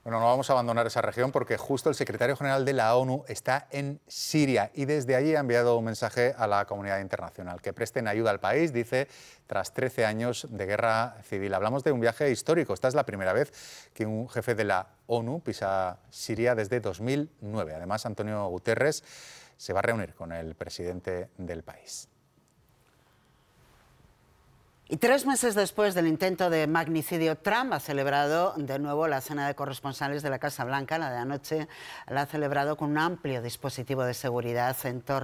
Bueno, no vamos a abandonar esa región porque justo el secretario general de la ONU está en Siria y desde allí ha enviado un mensaje a la comunidad internacional, que presten ayuda al país, dice, tras 13 años de guerra civil. Hablamos de un viaje histórico. Esta es la primera vez que un jefe de la ONU pisa Siria desde 2009. Además, Antonio Guterres se va a reunir con el presidente del país. Y 3 meses después del intento de magnicidio, Trump ha celebrado de nuevo la cena de corresponsales de la Casa Blanca. La de anoche la ha celebrado con un amplio dispositivo de seguridad en torno